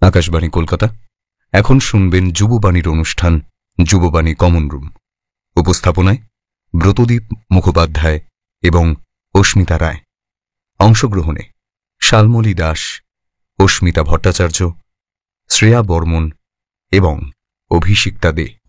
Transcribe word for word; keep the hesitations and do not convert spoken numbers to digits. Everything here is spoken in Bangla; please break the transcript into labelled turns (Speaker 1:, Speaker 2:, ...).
Speaker 1: আকাশবাণী কলকাতা। এখন শুনবেন যুববাণীর অনুষ্ঠান যুববাণী কমন রুম। উপস্থাপনায় ব্রতদীপ মুখোপাধ্যায় এবং অস্মিতা রায়। অংশগ্রহণে শালমলী দাস, অস্মিতা ভট্টাচার্য, শ্রেয়া বর্মন এবং অভিষিক্তা দে।